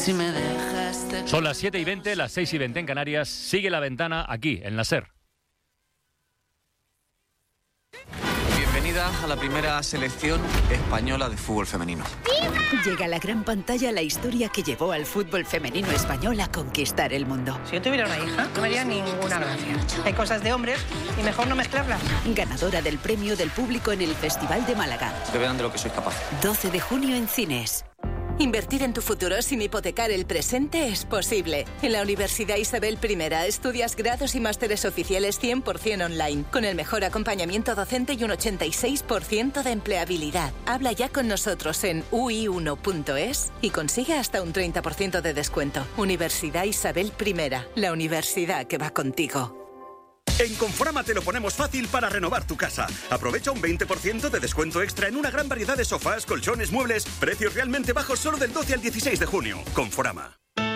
Son las 7:20, las 6:20 en Canarias. Sigue La Ventana aquí, en la SER. Bienvenida a la primera selección española de fútbol femenino. Llega a la gran pantalla la historia que llevó al fútbol femenino español a conquistar el mundo. Si yo tuviera una hija, no me haría ninguna gracia. Hay cosas de hombres y mejor no mezclarlas. Ganadora del premio del público en el Festival de Málaga. Que vean de lo que soy capaz. 12 de junio en cines. Invertir en tu futuro sin hipotecar el presente es posible. En la Universidad Isabel I estudias grados y másteres oficiales 100% online, con el mejor acompañamiento docente y un 86% de empleabilidad. Habla ya con nosotros en ui1.es y consigue hasta un 30% de descuento. Universidad Isabel I, la universidad que va contigo. En Conforama te lo ponemos fácil para renovar tu casa. Aprovecha un 20% de descuento extra en una gran variedad de sofás, colchones, muebles. Precios realmente bajos solo del 12 al 16 de junio. Conforama.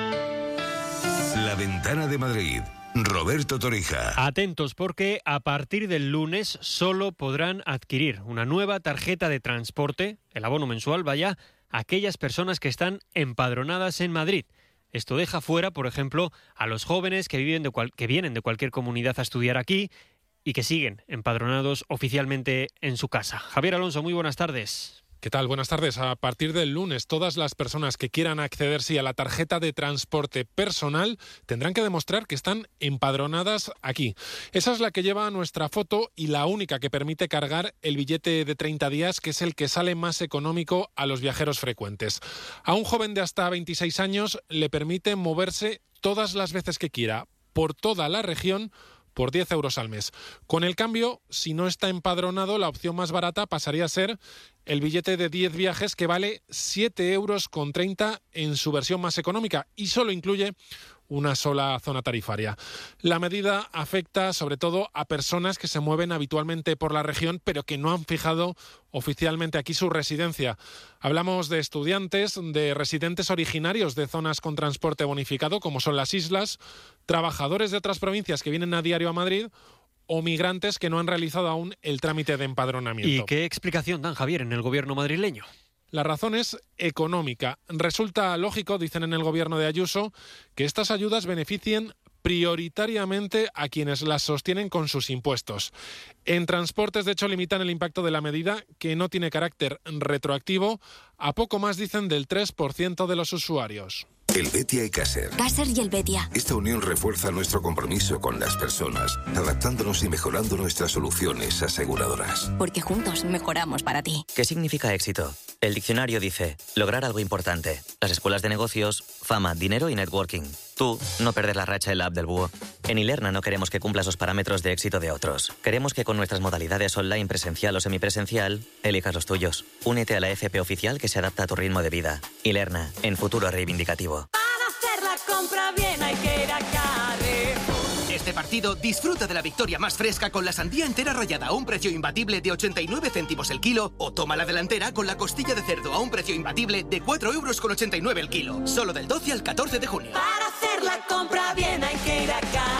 La Ventana de Madrid. Roberto Torija. Atentos porque a partir del lunes solo podrán adquirir una nueva tarjeta de transporte, el abono mensual, vaya, aquellas personas que están empadronadas en Madrid. Esto deja fuera, por ejemplo, a los jóvenes que vienen de cualquier comunidad a estudiar aquí y que siguen empadronados oficialmente en su casa. Javier Alonso, muy buenas tardes. ¿Qué tal? Buenas tardes. A partir del lunes, todas las personas que quieran acceder a la tarjeta de transporte personal tendrán que demostrar que están empadronadas aquí. Esa es la que lleva nuestra foto y la única que permite cargar el billete de 30 días, que es el que sale más económico a los viajeros frecuentes. A un joven de hasta 26 años le permite moverse todas las veces que quiera por toda la región por 10 euros al mes. Con el cambio, si no está empadronado, la opción más barata pasaría a ser el billete de 10 viajes, que vale 7,30 euros en su versión más económica y solo incluye una sola zona tarifaria. La medida afecta sobre todo a personas que se mueven habitualmente por la región, pero que no han fijado oficialmente aquí su residencia. Hablamos de estudiantes, de residentes originarios de zonas con transporte bonificado, como son las islas, trabajadores de otras provincias que vienen a diario a Madrid, o migrantes que no han realizado aún el trámite de empadronamiento. ¿Y qué explicación dan, Javier, en el gobierno madrileño? La razón es económica. Resulta lógico, dicen en el gobierno de Ayuso, que estas ayudas beneficien prioritariamente a quienes las sostienen con sus impuestos. En transportes, de hecho, limitan el impacto de la medida, que no tiene carácter retroactivo, a poco más, dicen, del 3% de los usuarios. Helvetia y Caser. Caser y Helvetia. Esta unión refuerza nuestro compromiso con las personas, adaptándonos y mejorando nuestras soluciones aseguradoras. Porque juntos mejoramos para ti. ¿Qué significa éxito? El diccionario dice, lograr algo importante. Las escuelas de negocios, fama, dinero y networking. Tú, no perder la racha en la app del búho. En Ilerna no queremos que cumplas los parámetros de éxito de otros. Queremos que con nuestras modalidades online, presencial o semipresencial, elijas los tuyos. Únete a la FP oficial que se adapta a tu ritmo de vida. Ilerna, en futuro reivindicativo. Para hacer la compra bien hay que ir a Carrefour. Este partido disfruta de la victoria más fresca con la sandía entera rallada a un precio imbatible de 89 céntimos el kilo, o toma la delantera con la costilla de cerdo a un precio imbatible de 4,89 euros el kilo. Solo del 12 al 14 de junio. Para hacer la compra bien hay que ir a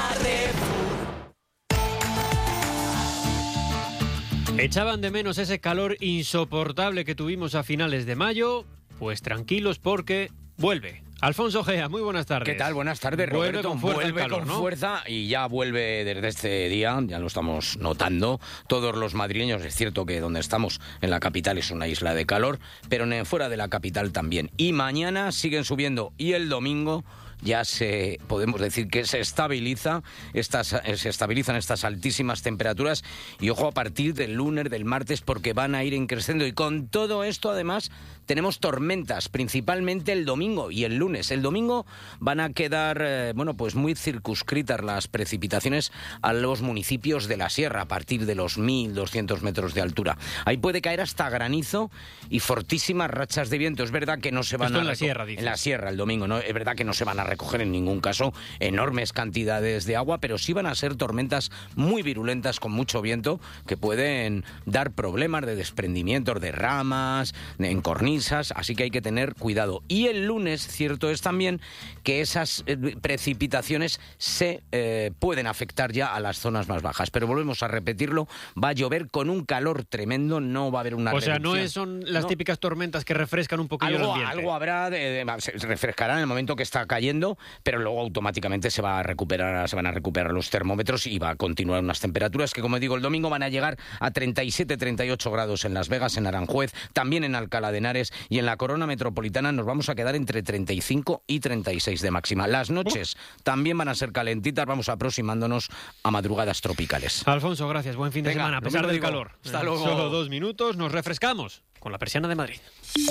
Carrefour. ¿Echaban de menos ese calor insoportable que tuvimos a finales de mayo? Pues tranquilos porque vuelve. Alfonso Gea, muy buenas tardes. ¿Qué tal? Buenas tardes, Roberto. Vuelve con fuerza y ya vuelve desde este día, ya lo estamos notando, todos los madrileños. Es cierto que donde estamos, en la capital, es una isla de calor, pero fuera de la capital también. Y mañana siguen subiendo y el domingo ya podemos decir que se estabilizan estas altísimas temperaturas, y ojo a partir del lunes, del martes, porque van a ir creciendo. Y con todo esto, además, tenemos tormentas, principalmente el domingo y el lunes. El domingo van a quedar, pues muy circunscritas las precipitaciones a los municipios de la sierra, a partir de los 1.200 metros de altura. Ahí puede caer hasta granizo y fortísimas rachas de viento. Es verdad que no se van en la sierra, dices. En la sierra el domingo, ¿no? Es verdad que no se van a a recoger en ningún caso enormes cantidades de agua, pero sí van a ser tormentas muy virulentas con mucho viento que pueden dar problemas de desprendimientos de ramas, en cornisas, así que hay que tener cuidado. Y el lunes, cierto es también que esas precipitaciones se pueden afectar ya a las zonas más bajas. Pero volvemos a repetirlo, va a llover con un calor tremendo, no va a haber una reducción. O sea, son las típicas tormentas que refrescan un poquillo el ambiente. Algo habrá, se refrescará en el momento que está cayendo, pero luego automáticamente se van a recuperar los termómetros y va a continuar unas temperaturas que, como digo, el domingo van a llegar a 37-38 grados en Las Vegas, en Aranjuez, también en Alcalá de Henares, y en la corona metropolitana nos vamos a quedar entre 35 y 36 de máxima. Las noches también van a ser calentitas, vamos aproximándonos a madrugadas tropicales. Alfonso, gracias, buen fin de semana, a pesar del calor. Hasta luego. Solo 2 minutos, nos refrescamos con la persiana de Madrid.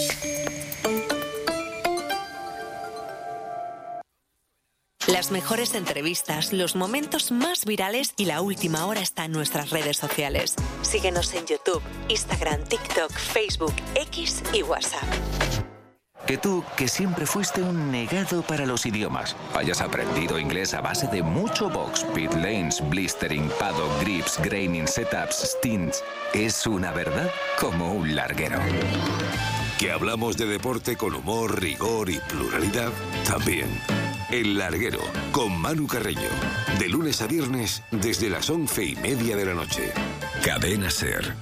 Las mejores entrevistas, los momentos más virales y la última hora está en nuestras redes sociales. Síguenos en YouTube, Instagram, TikTok, Facebook, X y WhatsApp. Que tú, que siempre fuiste un negado para los idiomas, hayas aprendido inglés a base de mucho box, pit lanes, blistering, paddock, grips, graining, setups, stints, es una verdad como un larguero. Que hablamos de deporte con humor, rigor y pluralidad, también. El Larguero, con Manu Carreño. De lunes a viernes, desde las 11:30 de la noche. Cadena SER.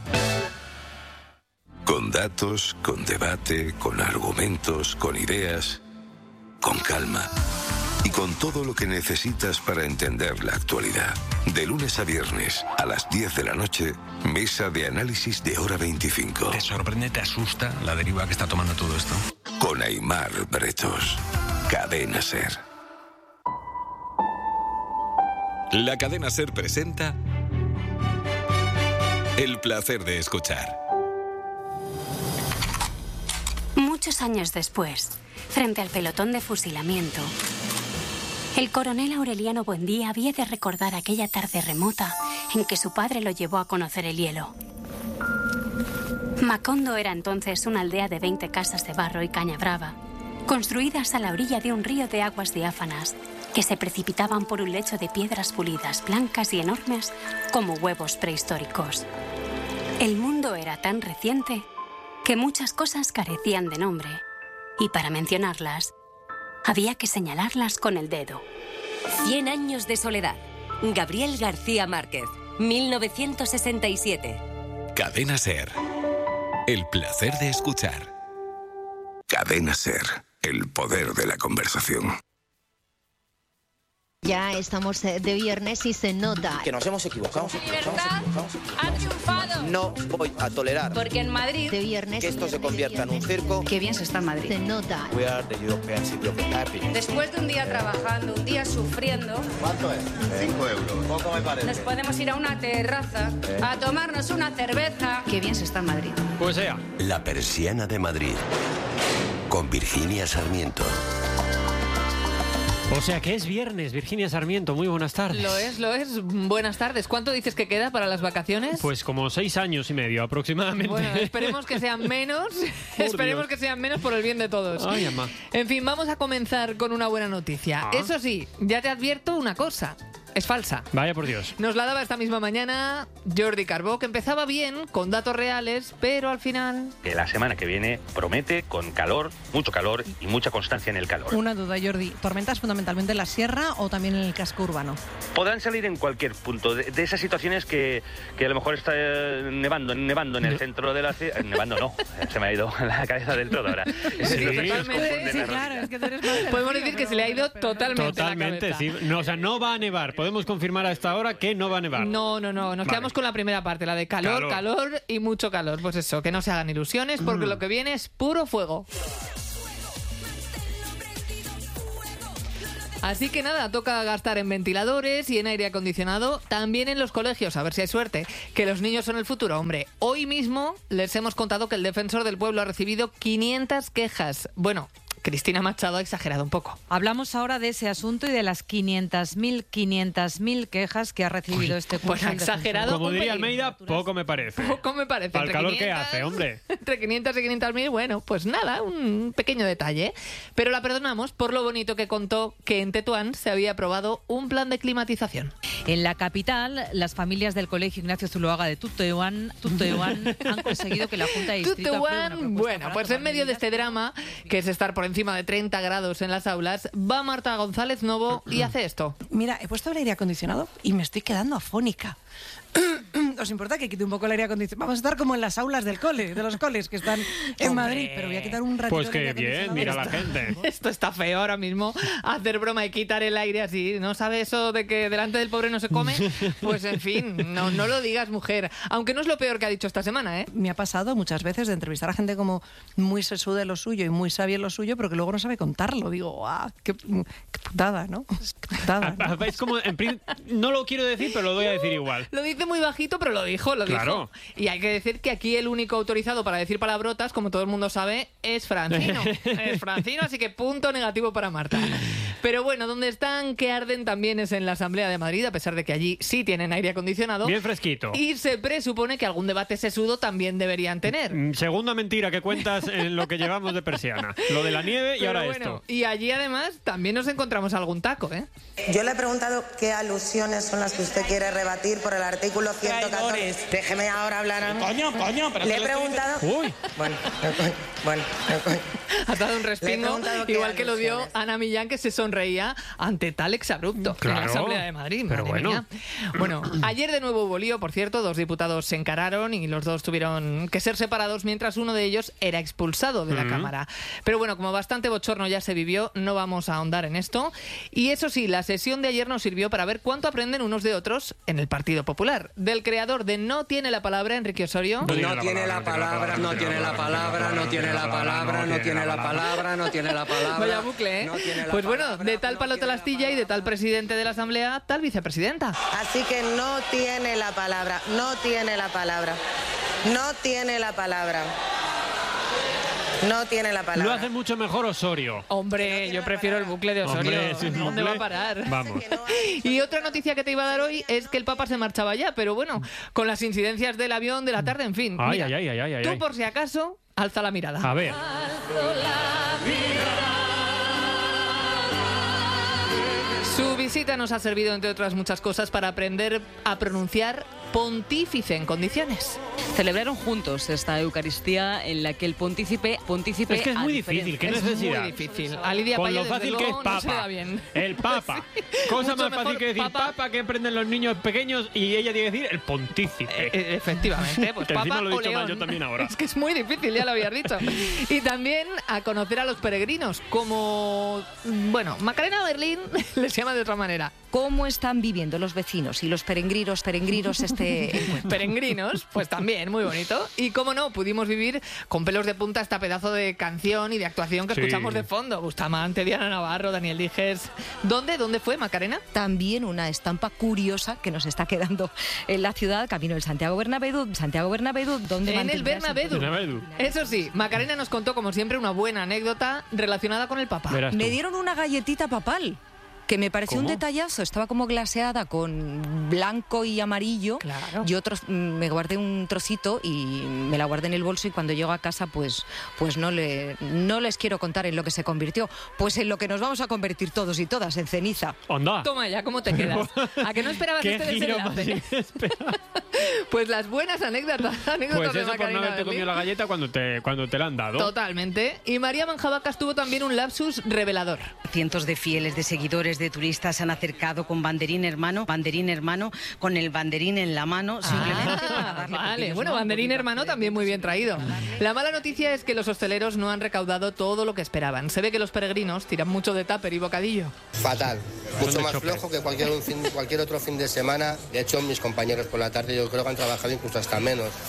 Con datos, con debate, con argumentos, con ideas, con calma. Y con todo lo que necesitas para entender la actualidad. De lunes a viernes, a las 10 de la noche, mesa de análisis de Hora 25. ¿Te sorprende, te asusta la deriva que está tomando todo esto? Con Aimar Bretos. Cadena SER. La cadena SER presenta El placer de escuchar. Muchos años después, frente al pelotón de fusilamiento, el coronel Aureliano Buendía había de recordar aquella tarde remota en que su padre lo llevó a conocer el hielo. Macondo era entonces una aldea de 20 casas de barro y caña brava, construidas a la orilla de un río de aguas diáfanas que se precipitaban por un lecho de piedras pulidas, blancas y enormes como huevos prehistóricos. El mundo era tan reciente que muchas cosas carecían de nombre, y para mencionarlas, había que señalarlas con el dedo. 100 años de soledad. Gabriel García Márquez, 1967. Cadena SER. El placer de escuchar. Cadena SER. El poder de la conversación. Ya estamos de viernes y se nota. Que nos hemos equivocado. Libertad ha triunfado. No voy a tolerar. Porque en Madrid. De viernes. Que esto se convierta en un circo. Qué bien se está en Madrid. Se nota. We are the European City of Happiness. Después de un día trabajando, un día sufriendo. ¿Cuánto es? 5 euros. Poco me parece. Nos podemos ir a una terraza a tomarnos una cerveza. Qué bien se está en Madrid. Pues sea. La persiana de Madrid. Con Virginia Sarmiento. O sea que es viernes, Virginia Sarmiento, muy buenas tardes. Lo es. Buenas tardes. ¿Cuánto dices que queda para las vacaciones? Pues como 6 años y medio aproximadamente. Bueno, esperemos que sean menos. Esperemos que sean menos por el bien de todos. Ay, mamá. En fin, vamos a comenzar con una buena noticia. Eso sí, ya te advierto una cosa. Es falsa. Vaya por Dios. Nos la daba esta misma mañana Jordi Carbó, que empezaba bien, con datos reales, pero al final... Que la semana que viene promete con calor, mucho calor y mucha constancia en el calor. Una duda, Jordi. ¿Tormentas fundamentalmente en la sierra o también en el casco urbano? Podrán salir en cualquier punto. De esas situaciones que a lo mejor está nevando en el centro de la ciudad. Nevando no, se me ha ido la cabeza del todo ahora. Sí, totalmente. Sí, claro, es que tú eres más... Podemos decir que se le ha ido totalmente la cabeza. Sí. No, o sea, no va a nevar. Podemos confirmar a esta hora que no va a nevar. No. Nos quedamos con la primera parte, la de calor y mucho calor. Pues eso, que no se hagan ilusiones porque lo que viene es puro fuego. Así que nada, toca gastar en ventiladores y en aire acondicionado, también en los colegios, a ver si hay suerte, que los niños son el futuro. Hombre, hoy mismo les hemos contado que el Defensor del Pueblo ha recibido 500 quejas. Bueno, Cristina Machado ha exagerado un poco. Hablamos ahora de ese asunto y de las 500.000 quejas que ha recibido este curso. Bueno, exagerado. Como diría Almeida, poco me parece. Poco me parece. Para el calor que hace, hombre. Entre 500 y 500.000, bueno, pues nada, un pequeño detalle. Pero la perdonamos por lo bonito que contó que en Tetuán se había aprobado un plan de climatización. En la capital, las familias del Colegio Ignacio Zuloaga de Tutoyuan han conseguido que la Junta de Distrito apruebe una propuesta. Bueno, pues en medio de este drama, que es estar por encima de 30 grados en las aulas, va Marta González Novo y hace esto. Mira, he puesto el aire acondicionado y me estoy quedando afónica. ¿Os importa que quite un poco el aire acondicionado? Vamos a estar como en las aulas del cole, de los coles que están en Madrid, pero voy a quitar un ratito. Pues qué bien, mira la gente. Esto está feo ahora mismo, hacer broma y quitar el aire así. ¿No sabe eso de que delante del pobre no se come? Pues en fin, no lo digas, mujer. Aunque no es lo peor que ha dicho esta semana, ¿eh? Me ha pasado muchas veces de entrevistar a gente como muy sesuda en lo suyo y muy sabia en lo suyo, pero que luego no sabe contarlo. Digo, ¡guau! Qué putada, ¿no? Qué putada, ¿no? Es como, no lo quiero decir, pero lo voy a decir igual. Lo dice muy bajito, pero lo dijo. Claro. Y hay que decir que aquí el único autorizado para decir palabrotas, como todo el mundo sabe, es Francino. Es Francino, así que punto negativo para Marta. Pero bueno, donde están que arden también es en la Asamblea de Madrid, a pesar de que allí sí tienen aire acondicionado. Bien fresquito. Y se presupone que algún debate sesudo también deberían tener. Segunda mentira que cuentas en lo que llevamos de persiana. Lo de la nieve y pero ahora bueno, esto. Y allí además también nos encontramos algún taco, ¿eh? Yo le he preguntado qué alusiones son las que usted quiere rebatir por el artículo 114. Déjeme ahora hablar a mí. Coño, pero le he preguntado... Uy. Bueno. Ha dado un respingo, igual que lo dio Ana Millán, que se sonreía ante tal exabrupto en la Asamblea de Madrid. Pero bueno. Bueno, ayer de nuevo hubo lío, por cierto, 2 diputados se encararon y los 2 tuvieron que ser separados mientras uno de ellos era expulsado de la Cámara. Pero bueno, como bastante bochorno ya se vivió, no vamos a ahondar en esto. Y eso sí, la sesión de ayer nos sirvió para ver cuánto aprenden unos de otros en el Partido Popular. Del creador de No tiene la palabra, Enrique Osorio. No tiene la palabra, no tiene la palabra, no tiene la palabra, no tiene la palabra, no tiene la palabra. Vaya bucle, ¿eh? Pues bueno, de tal palo tal astilla y de tal presidente de la Asamblea, tal vicepresidenta. Así que no tiene la palabra, no tiene la palabra, no tiene la palabra. No tiene la palabra. Lo hace mucho mejor Osorio. Hombre, yo prefiero el bucle de Osorio. Hombre, ¿Dónde va a parar? Vamos. Y otra noticia que te iba a dar hoy es que el Papa se marchaba ya, pero bueno, con las incidencias del avión, de la tarde, en fin. Ay, mira, ay. tú por si acaso, alza la mirada. A ver. Su visita nos ha servido, entre otras muchas cosas, para aprender a pronunciar pontífice en condiciones. Celebraron juntos esta Eucaristía en la que el pontícipe es que es muy difícil, ¿qué necesidad? Es muy difícil. A Lidia Con Payo, lo fácil que es no se da Papa. bien. El Papa. Sí. Cosa Mucho más fácil que decir Papa que aprenden los niños pequeños y ella tiene que decir el pontífice. Efectivamente, pues que Papa encima lo he o dicho mal León. yo también ahora. Es que es muy difícil, ya lo habías dicho. Y también a conocer a los peregrinos, como, bueno, Macarena Berlín les llama de otra manera. ¿Cómo están viviendo los vecinos y los peregrinos este encuentro? Peregrinos, pues también, muy bonito. Y cómo no, pudimos vivir con pelos de punta esta pedazo de canción y de actuación que escuchamos de fondo. Bustamante, Diana Navarro, Daniel Dijes. ¿Dónde fue, Macarena? También una estampa curiosa que nos está quedando en la ciudad, camino del Santiago Bernabéu, donde en el Bernabéu. Eso sí, Macarena nos contó, como siempre, una buena anécdota relacionada con el Papa. Me dieron una galletita papal, que me pareció un detallazo. Estaba como glaseada con blanco y amarillo. Claro. Yo me guardé un trocito y me la guardé en el bolso, y cuando llego a casa pues no les quiero contar en lo que se convirtió. Pues en lo que nos vamos a convertir todos y todas, en ceniza. ¡Onda! Toma ya, ¿cómo te quedas? ¿A que no esperabas este desenlace? Pues las buenas anécdotas pues de eso, Macarena por no haberte Berlín. comido la galleta cuando te la han dado. Totalmente. Y María Manjabacas tuvo también un lapsus revelador. Cientos de fieles, de seguidores, de turistas se han acercado con banderín hermano, con el banderín en la mano, simplemente para darle Vale, pequeños, bueno, ¿no? banderín hermano también muy bien traído. La mala noticia es que los hosteleros no han recaudado todo lo que esperaban. Se ve que los peregrinos tiran mucho de tupper y bocadillo. Fatal, mucho más flojo que cualquier otro fin de semana. De hecho, mis compañeros por la tarde yo creo que han trabajado incluso hasta menos.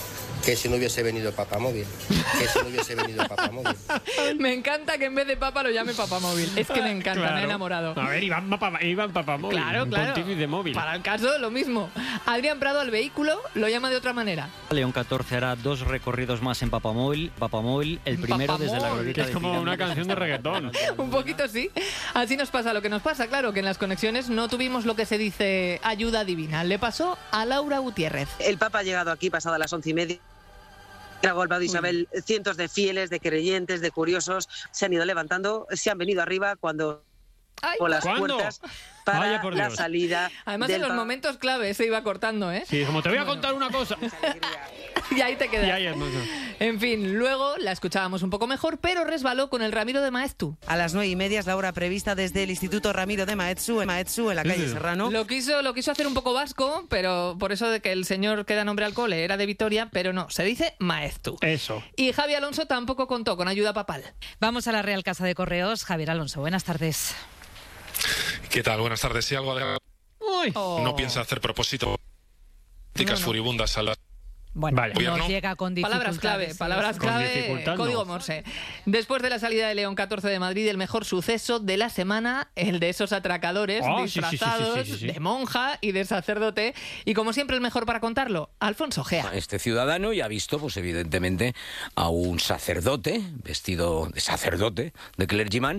Que si no hubiese venido Papamóvil. Que si no hubiese venido Papamóvil. Me encanta que en vez de papa lo llame Papamóvil. Es que me encanta, Claro. me he enamorado. A ver, Iván Papamóvil. Claro, claro. Pontífice móvil. Para el caso, lo mismo. Adrián Prado al vehículo lo llama de otra manera. León 14 hará 2 recorridos más en Papamóvil, el primero desde la glorieta Es de como una canción de reggaetón. Un poquito sí. Así nos pasa lo que nos pasa, claro, que en las conexiones no tuvimos lo que se dice ayuda divina. Le pasó a Laura Gutiérrez. El Papa ha llegado aquí pasadas las 11:30. Ha golpeado Isabel, cientos de fieles, de creyentes, de curiosos se han ido levantando, se han venido arriba cuando por las puertas para Vaya por la Dios. salida. Además, en los momentos clave se iba cortando, ¿eh? Sí, como te voy a contar una cosa. Y ahí te quedas. Y ahí es mucho. En fin, luego la escuchábamos un poco mejor, pero resbaló con el Ramiro de Maeztu. A las 9:30 es la hora prevista desde el Instituto Ramiro de Maeztu en la calle Serrano. Lo quiso hacer un poco vasco, pero por eso de que el señor que da nombre al cole era de Vitoria, pero no, se dice Maeztu. Eso. Y Javi Alonso tampoco contó con ayuda papal. Vamos a la Real Casa de Correos. Javier Alonso, buenas tardes. ¿Qué tal? Buenas tardes. Si algo de... No piensa hacer propósito. Políticas furibundas a las... Bueno, Gobierno. nos llega con dificultades. Palabras clave, dificultad, código no. Morse. Después de la salida de León 14 de Madrid, el mejor suceso de la semana, el de esos atracadores disfrazados sí. de monja y de sacerdote. Y como siempre, el mejor para contarlo, Alfonso Gea. Este ciudadano ya ha visto, pues evidentemente, a un sacerdote, vestido de sacerdote, de clergyman,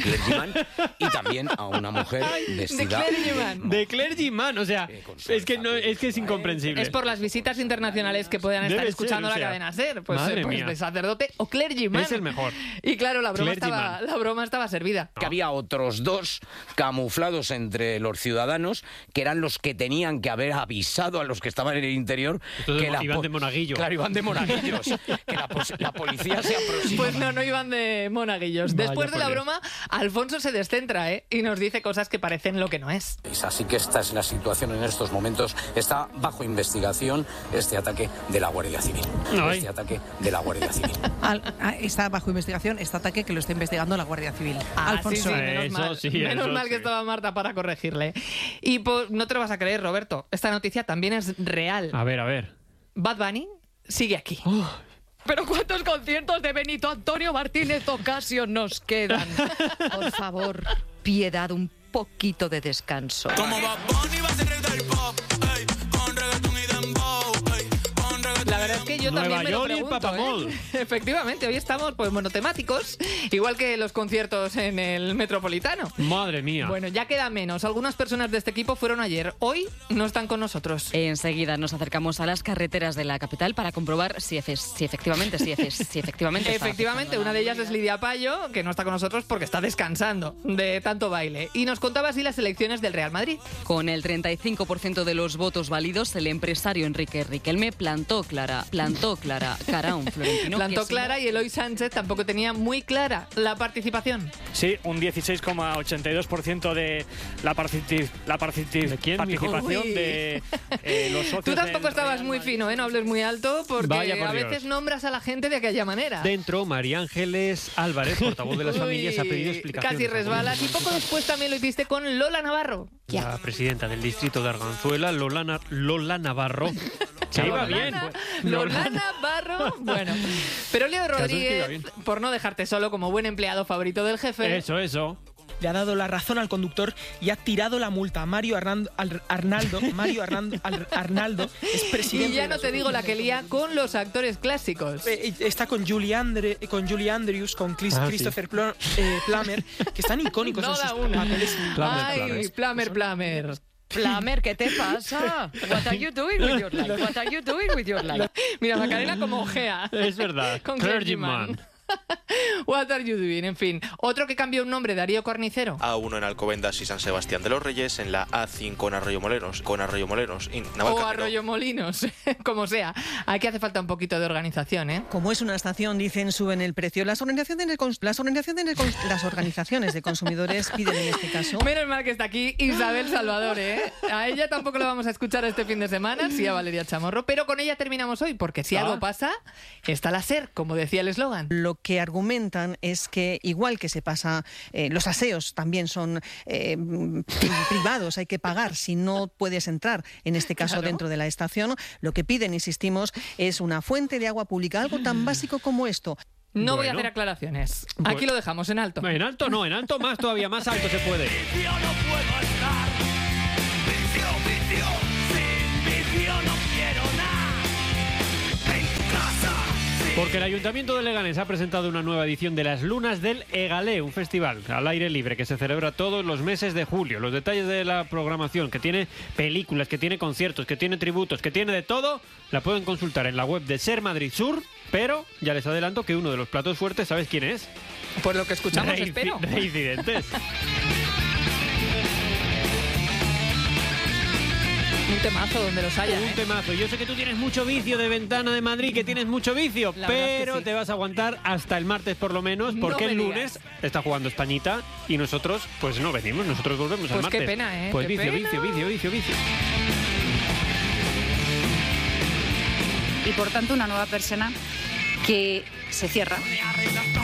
y también a una mujer vestida De clergyman, o sea, es que es incomprensible. Es por las visitas internacionales que puedan estar Debe escuchando ser, o sea, la cadena SER. Pues, madre pues mía. de sacerdote o clergyman. Es el mejor. Y claro, la broma Clergyman. estaba servida. Que había otros dos camuflados entre los ciudadanos que eran los que tenían que haber avisado a los que estaban en el interior que iban de monaguillo. Claro, iban de monaguillos. Que la policía se aproxima. Pues no iban de monaguillos. Vaya Después de la por Dios. broma, Alfonso se descentra, y nos dice cosas que parecen lo que no es. Así que esta es la situación en estos momentos. Está bajo investigación este ataque de la Guardia Civil. Este ataque de la Guardia Civil. Está bajo investigación este ataque que lo está investigando la Guardia Civil. Alfonso, Alfonso. menos mal que estaba Marta para corregirle. Y pues, no te lo vas a creer, Roberto. Esta noticia también es real. A ver. Bad Bunny sigue aquí. Pero ¿cuántos conciertos de Benito Antonio Martínez Ocasio nos quedan? Por favor, piedad, un poquito de descanso. La verdad es que yo Nueva también me lo York y el pregunto, Papamol. Efectivamente, hoy estamos pues monotemáticos, igual que los conciertos en el Metropolitano. Madre mía. Bueno, ya queda menos. Algunas personas de este equipo fueron ayer. Hoy no están con nosotros. Enseguida nos acercamos a las carreteras de la capital para comprobar si efectivamente Efectivamente, una de ellas es Lidia Payo, que no está con nosotros porque está descansando de tanto baile. Y nos contaba así las elecciones del Real Madrid. Con el 35% de los votos válidos, el empresario Enrique Riquelme plantó cara a un Florentino. Plantó clara y Eloy Sánchez tampoco tenía muy clara la participación. Sí, un 16,82% de la participación Uy. de los socios. Tú tampoco del estabas Real muy Madrid. fino, no hables muy alto, porque Vaya por a Dios. veces nombras a la gente de aquella manera. Dentro, María Ángeles Álvarez, portavoz de las Uy, familias, ha pedido explicaciones. Casi resbalas. Y poco después también lo hiciste con Lola Navarro. La presidenta del distrito de Arganzuela, Lola Navarro. Que iba bien. Lola Navarro. Bueno, pero Leo Caso es que iba Rodríguez, bien. por no dejarte solo como buen empleado favorito del jefe. Eso. Le ha dado la razón al conductor y ha tirado la multa a Mario Arnaldo. Arnaldo es presidente. Y ya no te digo la que lía con los actores clásicos. Está con Julie Andrews, con Christopher Plummer, que están icónicos No en da sus una. papeles. Ay, Plummer. Plummer, ¿qué te pasa? What are you doing with your life? What are you doing with your life? Mira, Macarena como ojea. Es verdad. Con Clergyman. What are you doing? En fin, otro que cambió un nombre, Darío Carnicero. A1 en Alcobendas y San Sebastián de los Reyes, en la A5 en Arroyomolinos, y O Navalcarnero. Arroyomolinos, como sea. Aquí hace falta un poquito de organización, ¿eh? Como es una estación, dicen, suben el precio. Las organizaciones de consumidores piden en este caso. Menos mal que está aquí Isabel Salvador, ¿eh? A ella tampoco la vamos a escuchar este fin de semana, sí a Valeria Chamorro, pero con ella terminamos hoy, porque si algo pasa, está la SER, como decía el eslogan. Lo lo que argumentan es que igual que se pasa, los aseos también son privados, hay que pagar si no puedes entrar, en este caso dentro de la estación. Lo que piden, insistimos, es una fuente de agua pública, algo tan básico como esto. No voy a hacer aclaraciones. Aquí lo dejamos, en alto. En alto no, en alto más todavía, más alto se puede. Yo no puedo estar. Vicio, sin vicio no quiero nada. En casa. Porque el Ayuntamiento de Leganés ha presentado una nueva edición de las Lunas del Egalé, un festival al aire libre que se celebra todos los meses de julio. Los detalles de la programación, que tiene películas, que tiene conciertos, que tiene tributos, que tiene de todo, la pueden consultar en la web de Ser Madrid Sur, pero ya les adelanto que uno de los platos fuertes, ¿sabes quién es? Pues lo que escuchamos, espero. Reincidentes. Un temazo donde los haya. Un temazo. Yo sé que tú tienes mucho vicio de Ventana de Madrid, que tienes mucho vicio, pero te vas a aguantar hasta el martes por lo menos, porque el lunes está jugando Españita y nosotros pues no venimos, nosotros volvemos al martes. Pues qué pena, ¿eh? Pues qué vicio. Y por tanto una nueva persona que se cierra.